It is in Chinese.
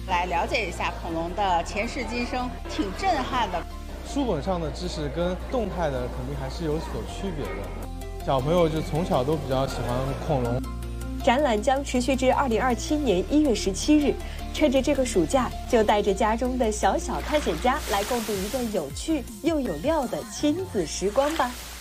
来了解一下恐龙的前世今生，挺震撼的。 书本上的知识跟动态的肯定还是有所区别的。小朋友就从小都比较喜欢恐龙。 展览将持续至2027年1月17日，趁着这个暑假，就带着家中的小小探险家来共度一段有趣又有料的亲子时光吧。